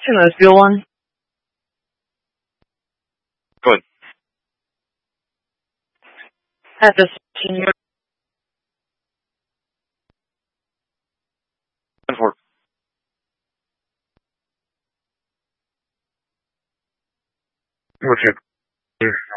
Mosby one. Good. At the station. For What's your